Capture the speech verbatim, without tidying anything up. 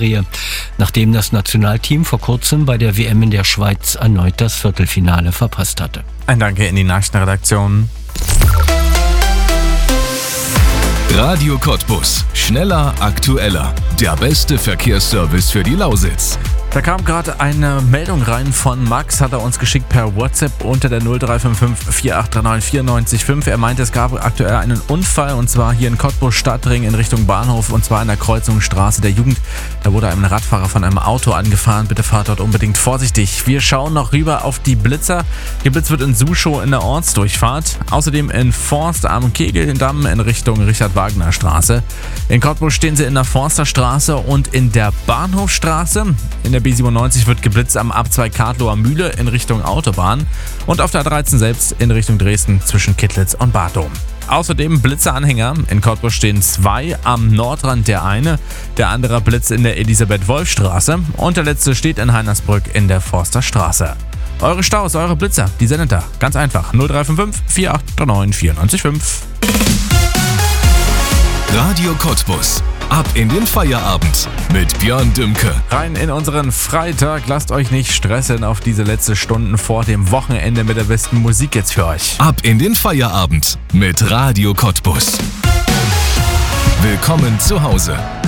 Serie, nachdem das Nationalteam vor kurzem bei der W M in der Schweiz erneut das Viertelfinale verpasst hatte. Ein Danke in die Nachrichtenredaktion. Radio Cottbus. Schneller, aktueller. Der beste Verkehrsservice für die Lausitz. Da kam gerade eine Meldung rein von Max, hat er uns geschickt per WhatsApp unter der null drei fünf fünf vier acht drei neun vier neun fünf. Er meinte, es gab aktuell einen Unfall und zwar hier in Cottbus Stadtring in Richtung Bahnhof und zwar in der Kreuzung Straße der Jugend. Da wurde ein Radfahrer von einem Auto angefahren. Bitte fahrt dort unbedingt vorsichtig. Wir schauen noch rüber auf die Blitzer. Geblitzt wird in Suschow in der Ortsdurchfahrt. Außerdem in Forst am Kegeldamm in Richtung Richard-Wagner-Straße. In Cottbus stehen sie in der Forsterstraße und in der Bahnhofstraße. In der B siebenundneunzig wird geblitzt am Abzweig Kadlower Mühle in Richtung Autobahn und auf der A dreizehn selbst in Richtung Dresden zwischen Kittlitz und Bad Dom. Außerdem Blitzeranhänger. In Cottbus stehen zwei, am Nordrand der eine, der andere Blitz in der Elisabeth-Wolf-Straße und der letzte steht in Heinersbrück in der Forsterstraße. Eure Staus, eure Blitzer, die sind da. Ganz einfach. null drei fünf fünf vier acht drei neun vier neun fünf. Radio Cottbus. Ab in den Feierabend mit Björn Dümke. Rein in unseren Freitag. Lasst euch nicht stressen auf diese letzten Stunden vor dem Wochenende mit der besten Musik jetzt für euch. Ab in den Feierabend mit Radio Cottbus. Willkommen zu Hause.